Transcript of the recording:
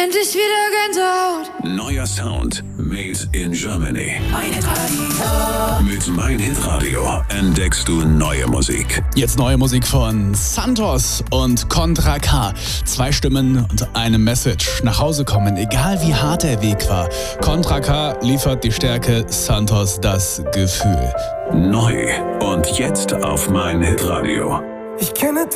endlich wieder Gänsehaut. Neuer Sound made in Germany. Mein Hitradio. Mit Mein Hitradio entdeckst du neue Musik. Jetzt neue Musik von Santos und Contra K. 2 Stimmen und eine Message. Nach Hause kommen, egal wie hart der Weg war. Contra K liefert die Stärke, Santos das Gefühl. Neu und jetzt auf Mein Hitradio. Ich kenne